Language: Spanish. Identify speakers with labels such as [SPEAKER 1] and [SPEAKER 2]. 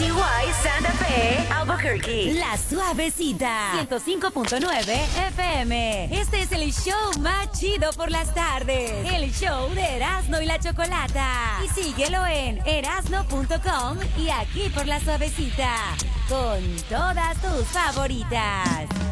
[SPEAKER 1] PCY Santa Fe, Albuquerque.
[SPEAKER 2] La Suavecita, 105.9 FM. Este es el show más chido por las tardes. El show de Erasmo y la Chocolata. Y síguelo en erasmo.com y aquí por La Suavecita. Con todas tus favoritas.